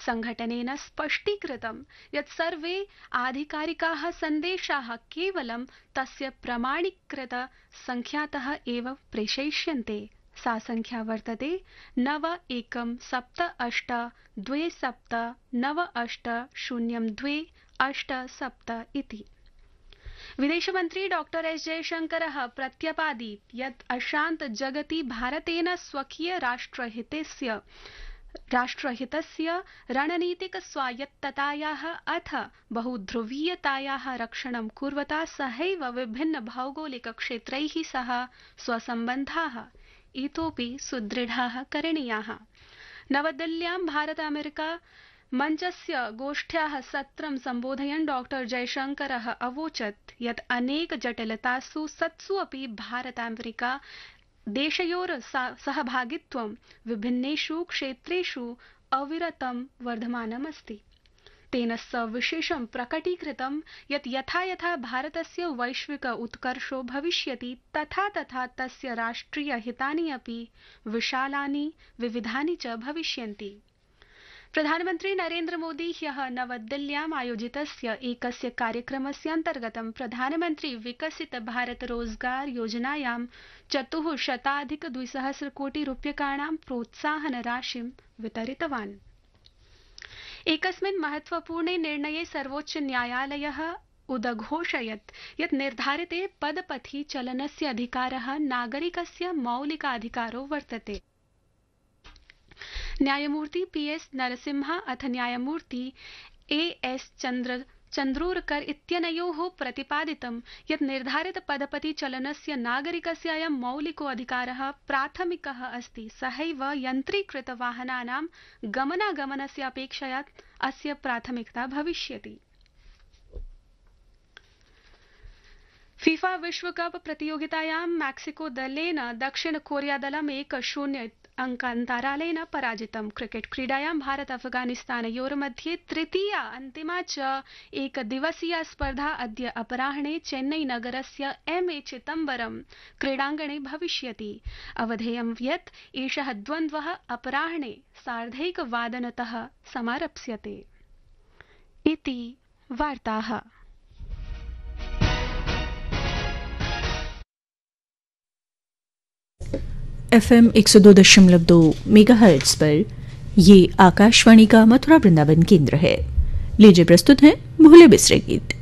संघटनेन स्पष्टीकृतं यत् सर्वे आधिकारिकाः सन्देशाः केवलं तस्य प्रमाणीकृत संख्यातः एव प्रेषयिष्यन्ते। सा संख्या वर्तते 917827980287 इति। विदेशमन्त्री डॉक्टर एस जयशंकरः प्रत्यपादीत् यत् अशान्त जगति भारतेन स्वकीय राष्ट्रहितस्य रणनीतिक स्वायत्ततायाः अथ बहुध्रुवीयतायाः रक्षणं कुर्वता सहैव विभिन्न भौगोलिक क्षेत्रैः सह स्वसम्बन्धाः इतोपि सुदृढाः करणीयाः। नवदिल्ल्यां भारत अमेरिका मञ्चस्य गोष्ठ्याः सत्रं सम्बोधयन् डॉक्टर जयशंकरः अवोचत् यत् अनेक जटिलतासु सत्सु अपि भारत अमेरिका देशयोर सहभागित्वं विभिन्नेषु क्षेत्रेषु अविरतं वर्धमानमस्ति। तेन सविशेषं प्रकटीकृतं यत् यथा यथा भारतस्य वैश्विक उत्कर्षो भविष्यति तथा तथा तस्य राष्ट्रिय हितानि अपि विशालानि विविधानि च भविष्यन्ति। प्रधानमन्त्री नरेन्द्र मोदी ह्यः नवदिल्ल्याम् आयोजितस्य एकस्य कार्यक्रमस्य अन्तर्गतं प्रधानमन्त्री विकसित भारत रोजगार योजनायां 400 कोटि रूप्यकाणां प्रोत्साहन राशिं वितरितवान्। एकस्मिन् महत्वपूर्णे निर्णये सर्वोच्च न्यायालयः उदघोषयत् यत् निर्धारिते पदपथि चलनस्य अधिकारः नागरिकस्य मौलिकाधिकारो वर्तते। न्यायमूर्ति पीएस नरसिम्हा अथ न्यायमूर्ति एएस चन्द्रोरकर इत्यनयोः प्रतिपादितं यत् निर्धारित पदपति चलनस्य नागरिकस्य अयं मौलिको अधिकारः प्राथमिकः अस्ति। सहैव यन्त्रीकृत वाहनानां गमनागमनस्य अपेक्षया अस्य प्राथमिकता भविष्यति। फीफा विश्वकप प्रतियोगितायां मैक्सिको दलेन दक्षिण कोरिया दलं 1-0 अंकान्तरालेन पराजितम्। क्रिकेट क्रीडायां भारत अफगानिस्तानयोर्मध्ये तृतीया अन्तिमा च एकदिवसीया स्पर्धा अद्य अपराह्णे चेन्नई नगरस्य एमए चिदम्बरम क्रीडाङ्गणे भविष्यति। अवधेयं यत् एषः द्वन्द्वः अपराह्णे 1:30 समारप्स्यते। इति वार्ताः। FM 102.2 मेगाहर्ट्ज पर ये आकाशवाणी का मथुरा वृंदावन केंद्र है। लीजिए प्रस्तुत है भोले बिसरे गीत।